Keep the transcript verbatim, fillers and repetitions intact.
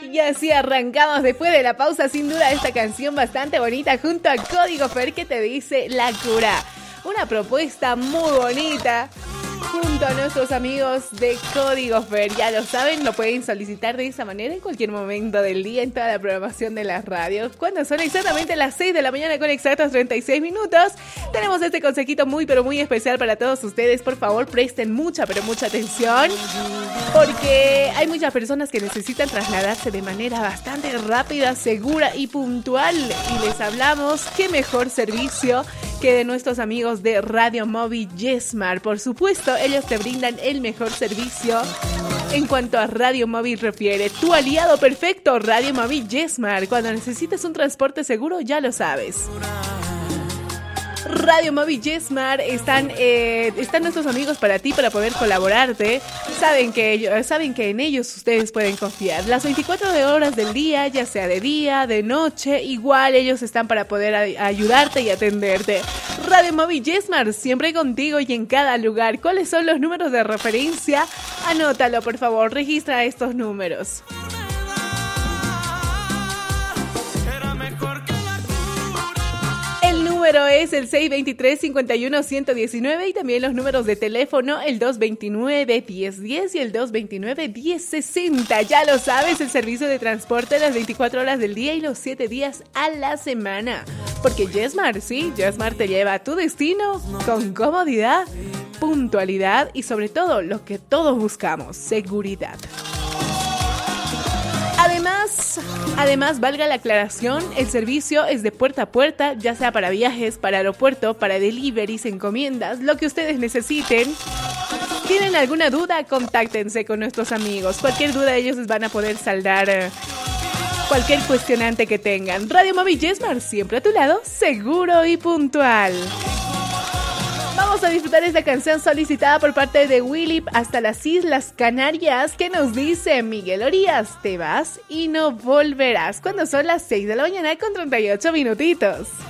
Y así arrancamos después de la pausa, sin duda, esta canción bastante bonita junto a Código Fer, que te dice La Cura. Una propuesta muy bonita junto a nuestros amigos de Código Fer. Ya lo saben, lo pueden solicitar de esa manera en cualquier momento del día en toda la programación de las radios. Cuando son exactamente las seis de la mañana con exactos treinta y seis minutos, tenemos este consejito muy pero muy especial para todos ustedes. Por favor, presten mucha pero mucha atención, porque hay muchas personas que necesitan trasladarse de manera bastante rápida, segura y puntual. Y les hablamos, qué mejor servicio que de nuestros amigos de Radio Móvil Yesmar. Por supuesto, ellos te brindan el mejor servicio en cuanto a Radio Móvil refiere. Tu aliado perfecto, Radio Móvil Yesmar. Cuando necesites un transporte seguro, ya lo sabes. Radio Móvil Yesmar están, eh, están nuestros amigos para ti, para poder colaborarte. Saben que, ellos, saben que en ellos ustedes pueden confiar. Las veinticuatro horas del día, ya sea de día, de noche, igual ellos están para poder a- ayudarte y atenderte. Radio Móvil Yesmar, siempre contigo y en cada lugar. ¿Cuáles son los números de referencia? Anótalo, por favor, registra estos números. El número es el seis dos tres, cinco uno, uno uno nueve y también los números de teléfono el dos dos nueve, uno cero uno cero y el dos dos nueve, uno cero seis cero. Ya lo sabes, el servicio de transporte las veinticuatro horas del día y los siete días a la semana. Porque Yesmar, sí, Yesmar te lleva a tu destino con comodidad, puntualidad y sobre todo lo que todos buscamos, seguridad. Además, además, valga la aclaración, el servicio es de puerta a puerta, ya sea para viajes, para aeropuerto, para deliveries, encomiendas, lo que ustedes necesiten. ¿Tienen alguna duda? Contáctense con nuestros amigos. Cualquier duda ellos les van a poder saldar eh, cualquier cuestionante que tengan. Radio Móvil Yesmar, siempre a tu lado, seguro y puntual. Vamos a disfrutar esta canción solicitada por parte de Willip hasta las Islas Canarias, que nos dice Miguel Orías, te vas y no volverás, cuando son las seis de la mañana con treinta y ocho minutitos.